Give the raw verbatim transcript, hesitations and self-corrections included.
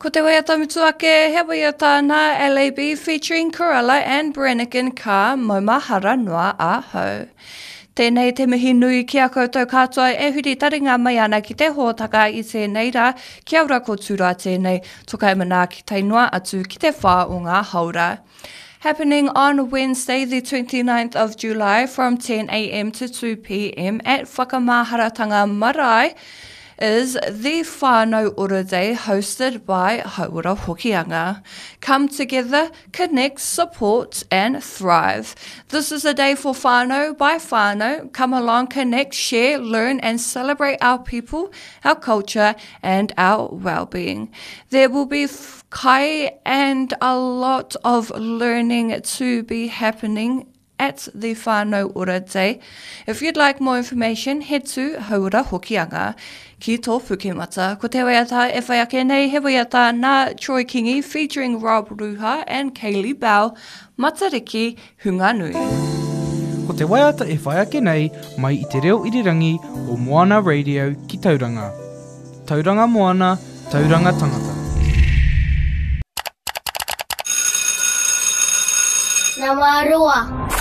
Ko te waiata mutuake, he waiata na L A B featuring Corella and Brannigan ka Maumahara Noa a Hau. Tēnei te mihi nui ki a koutou katoa e huri taringa mai ana ki te hōtaka i tēnei rā, kia ora ko tūrā tēnei, tokai mana ki te noa atu ki te whā o ngā haura. Happening on Wednesday, the twenty-ninth of July from ten a m to two p m at Whakamaharatanga Marae is the Whānau Ora Day hosted by Hauora Hokianga. Come together, connect, support and thrive. This is a day for whānau by whānau. Come along, connect, share, learn and celebrate our people, our culture and our well-being. There will be kai and a lot of learning to be happening at the Whānau Ora Day. If you'd like more information, head to Hauora Hokianga. Ki tō Pukemata. Ko te waiata e whai ake nei, he waiata nā Troy Kingi featuring Rob Ruha and Kaylee Bell, Matariki Hunganui. Ko te waiata e whai ake nei, mai i te reo irirangi o Moana Radio ki Tauranga. Tauranga Moana, Tauranga Tangata. Nama Roa.